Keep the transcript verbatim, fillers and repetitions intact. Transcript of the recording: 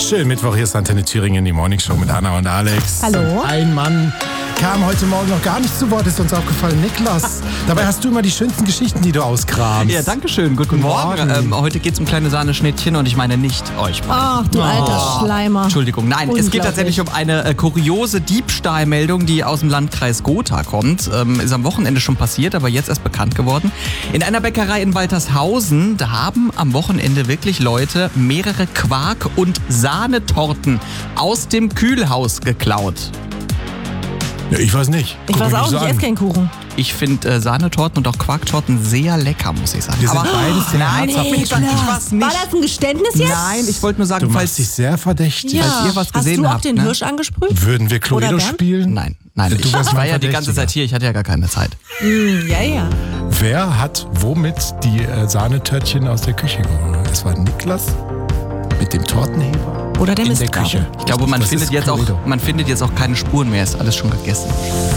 Schönen Mittwoch, hier ist Antenne Thüringen, die Morning Show mit Anna und Alex. Hallo. Ein Mann kam heute Morgen noch gar nicht zu Wort, ist uns aufgefallen. Niklas, dabei hast du immer die schönsten Geschichten, die du auskramst. Ja, danke schön. Guten, Guten Morgen. Morgen. Ähm, heute geht es um kleine Sahneschnittchen und ich meine nicht euch. Ach, du alter oh. Schleimer. Entschuldigung, nein, es geht tatsächlich um eine äh, kuriose Diebstahlmeldung, die aus dem Landkreis Gotha kommt. Ähm, ist am Wochenende schon passiert, aber jetzt erst bekannt geworden. In einer Bäckerei in Waltershausen, da haben am Wochenende wirklich Leute mehrere Quark- und Sahnetorten aus dem Kühlhaus geklaut. Ja, ich weiß nicht. Ich Guck weiß auch so nicht, ich esse keinen Kuchen. Ich finde äh, Sahnetorten und auch Quarktorten sehr lecker, muss ich sagen. Wir sind aber beides sehr nein, herzhaft. ich, ich, ich was nicht. War das ein Geständnis jetzt? Nein, ich wollte nur sagen, Du falls machst dich sehr verdächtig. Ja. falls ihr was gesehen Hast du auch habt, den ne? Hirsch angesprüht? Würden wir Cluedo Oder Bernd? spielen? Nein, nein. Du Ich, wärst ich war mein ja die ganze Verdächtiger. Zeit hier, ich hatte ja gar keine Zeit. Mm, ja, ja. Wer hat womit die äh, Sahnetörtchen aus der Küche geholt? Es war Niklas mit dem Tortenheber Oder der in der Mistgabel. Küche. Ich glaube, man Das findet, ist jetzt auch, Cluedo. man findet jetzt auch keine Spuren mehr, ist alles schon gegessen.